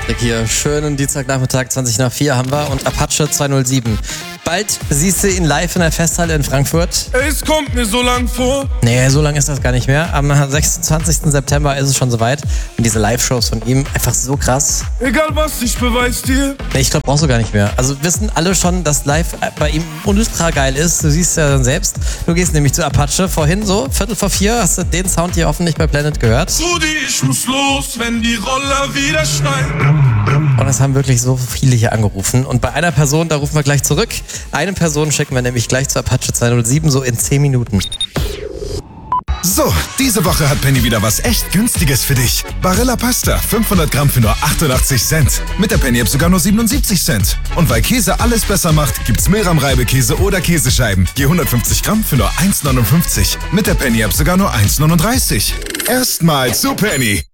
Patrick hier. Schönen Dienstagnachmittag, 20 nach 4 haben wir und Apache 207. Bald siehst du ihn live in der Festhalle in Frankfurt. Es kommt mir so lang vor. Nee, so lang ist das gar nicht mehr. Am 26. September ist es schon soweit. Und diese Live-Shows von ihm, einfach so krass. Egal was, ich beweis dir. Nee, ich glaube, brauchst du gar nicht mehr. Also wissen alle schon, dass live bei ihm ultra geil ist. Du siehst ja dann selbst. Du gehst nämlich zu Apache. Vorhin so, 3:45, hast du den Sound hier hoffentlich bei Planet gehört. Rudi, ich muss los, wenn die Roller wieder schneien. Und es haben wirklich so viele hier angerufen. Und bei einer Person, da rufen wir gleich zurück. Eine Person schicken wir nämlich gleich zu Apache 207, so in 10 Minuten. So, diese Woche hat Penny wieder was echt Günstiges für dich. Barilla Pasta, 500 Gramm für nur 88 Cent. Mit der Penny-App sogar nur 77 Cent. Und weil Käse alles besser macht, gibt's Milram-Reibekäse oder Käsescheiben. Je 150 Gramm für nur 1,59. Mit der Penny-App sogar nur 1,39. Erstmal zu Penny.